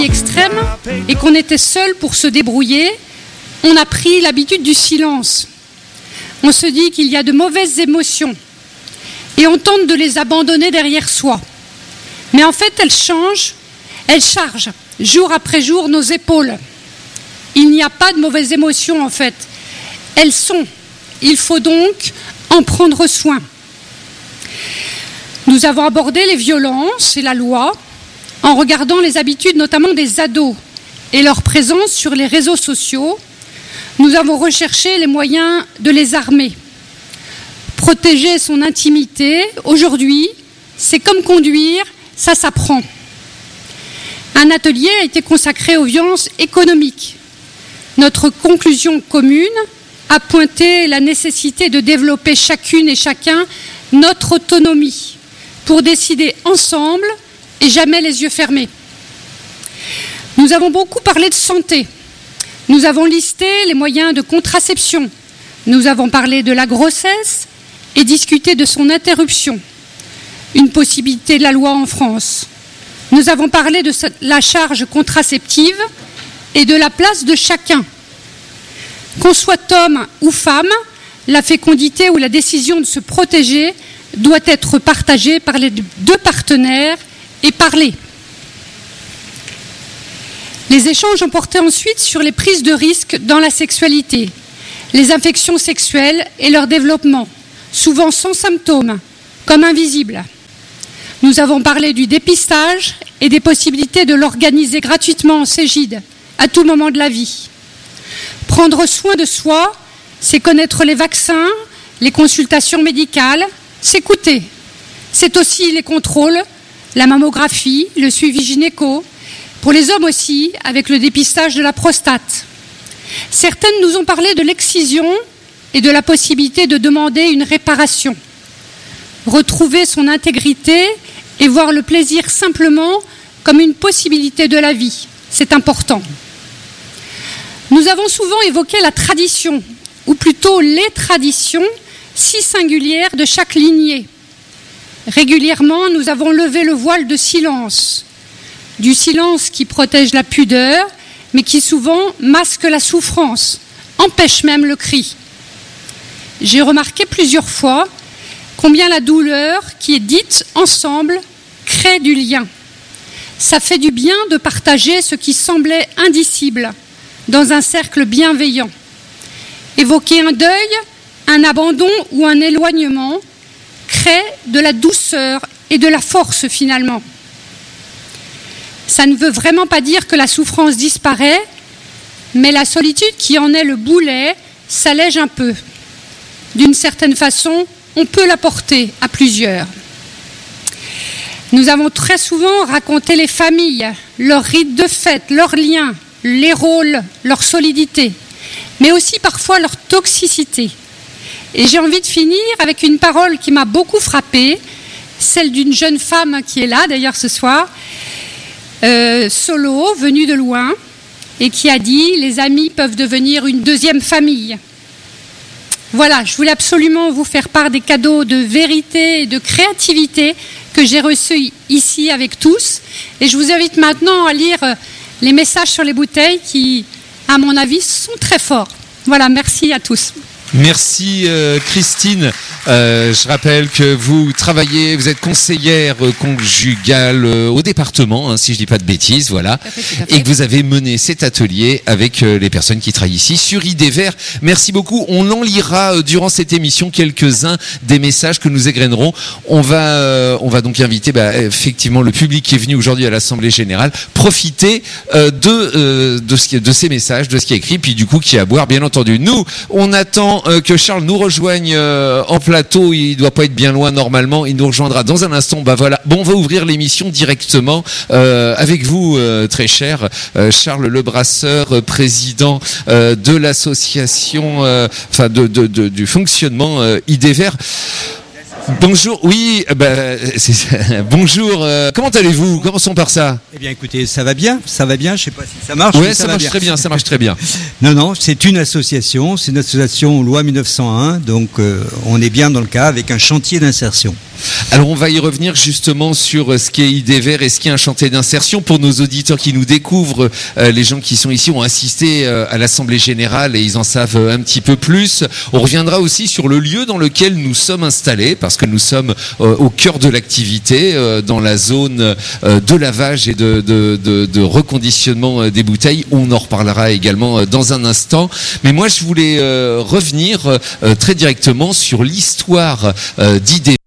extrême et qu'on était seul pour se débrouiller, on a pris l'habitude du silence. On se dit qu'il y a de mauvaises émotions et on tente de les abandonner derrière soi. Mais en fait, elles chargent jour après jour nos épaules. Il n'y a pas de mauvaises émotions en fait. Elles sont. Il faut donc en prendre soin. Nous avons abordé les violences et la loi en regardant les habitudes notamment des ados et leur présence sur les réseaux sociaux. Nous avons recherché les moyens de les armer. Protéger son intimité, aujourd'hui, c'est comme conduire, ça s'apprend. Un atelier a été consacré aux violences économiques. Notre conclusion commune a pointé la nécessité de développer chacune et chacun notre autonomie pour décider ensemble et jamais les yeux fermés. Nous avons beaucoup parlé de santé. Nous avons listé les moyens de contraception. Nous avons parlé de la grossesse et discuté de son interruption, une possibilité de la loi en France. Nous avons parlé de la charge contraceptive et de la place de chacun. Qu'on soit homme ou femme, la fécondité ou la décision de se protéger doit être partagée par les deux partenaires et parlée. Les échanges ont porté ensuite sur les prises de risques dans la sexualité, les infections sexuelles et leur développement, souvent sans symptômes, comme invisibles. Nous avons parlé du dépistage et des possibilités de l'organiser gratuitement en Cégide, à tout moment de la vie. Prendre soin de soi, c'est connaître les vaccins, les consultations médicales, s'écouter. C'est aussi les contrôles, la mammographie, le suivi gynéco, pour les hommes aussi, avec le dépistage de la prostate. Certaines nous ont parlé de l'excision et de la possibilité de demander une réparation. Retrouver son intégrité et voir le plaisir simplement comme une possibilité de la vie, c'est important. Nous avons souvent évoqué la tradition, ou plutôt les traditions si singulières de chaque lignée. Régulièrement, nous avons levé le voile de silence, du silence qui protège la pudeur, mais qui souvent masque la souffrance, empêche même le cri. J'ai remarqué plusieurs fois combien la douleur qui est dite ensemble crée du lien. Ça fait du bien de partager ce qui semblait indicible dans un cercle bienveillant. Évoquer un deuil, un abandon ou un éloignement crée de la douceur et de la force finalement. Ça ne veut vraiment pas dire que la souffrance disparaît, mais la solitude qui en est le boulet s'allège un peu. D'une certaine façon, on peut la porter à plusieurs. Nous avons très souvent raconté les familles, leurs rites de fête, leurs liens, les rôles, leur solidité, mais aussi parfois leur toxicité. Et j'ai envie de finir avec une parole qui m'a beaucoup frappée, celle d'une jeune femme qui est là d'ailleurs ce soir, solo, venue de loin, et qui a dit « Les amis peuvent devenir une deuxième famille ». Voilà, je voulais absolument vous faire part des cadeaux de vérité et de créativité que j'ai reçus ici avec tous. Et je vous invite maintenant à lire les messages sur les bouteilles qui, à mon avis, sont très forts. Voilà, merci à tous. Merci Christine. Je rappelle que vous travaillez, vous êtes conseillère conjugale au département, si je dis pas de bêtises, voilà, Tout à fait. et que vous avez mené cet atelier avec les personnes qui travaillent ici sur Idévert. Merci beaucoup. On en lira durant cette émission quelques-uns des messages que nous égrènerons. On va donc inviter effectivement le public qui est venu aujourd'hui à l'Assemblée Générale profiter de ces messages, de ce qui est écrit, puis du coup qui est à boire, bien entendu. Nous, on attend que Charles nous rejoigne en plateau. Il doit pas être bien loin normalement. Il nous rejoindra dans un instant. Voilà. Bon, on va ouvrir l'émission directement avec vous, très cher Charles Lebrasseur, président de l'association, du fonctionnement Idévert. Bonjour, oui, bonjour, comment allez-vous? Commençons par ça. Eh bien écoutez, ça va bien, je sais pas si ça marche. Ouais, ça marche très bien. Non, c'est une association loi 1901, donc on est bien dans le cas avec un chantier d'insertion. Alors on va y revenir justement sur ce qu'est IDEVER et ce qu'est un chantier d'insertion. Pour nos auditeurs qui nous découvrent, les gens qui sont ici ont assisté à l'Assemblée Générale et ils en savent un petit peu plus. On reviendra aussi sur le lieu dans lequel nous sommes installés, parce que nous sommes au cœur de l'activité, dans la zone de lavage et de reconditionnement des bouteilles. On en reparlera également dans un instant. Mais moi je voulais revenir très directement sur l'histoire d'IDEVER.